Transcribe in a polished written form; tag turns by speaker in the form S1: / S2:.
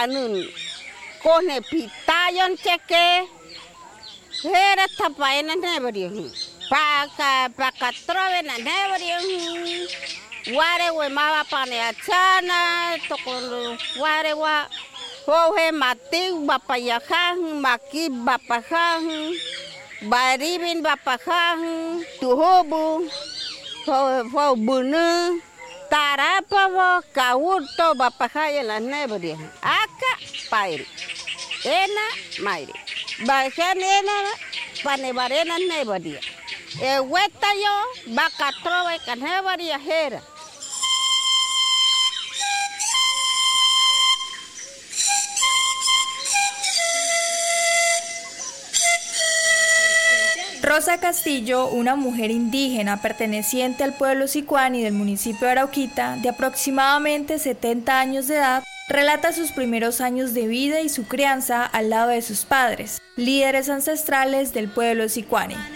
S1: panun kone pitayon cheke hera tapaena nebari paka trove na nebari ware we mama pane achana tokon ware wa hohe mati bapayakah maki bapakah baribin bapakah tuhobu ho bunu tarapa wo kauto bapakah la nebari aka pairi ena mairi bajan ena pane barena nebari weta yo baka trove kan nebari hera.
S2: Rosa Castillo, una mujer indígena perteneciente al pueblo Sicuani del municipio de Arauquita, de aproximadamente 70 años de edad, relata sus primeros años de vida y su crianza al lado de sus padres, líderes ancestrales del pueblo Sicuani.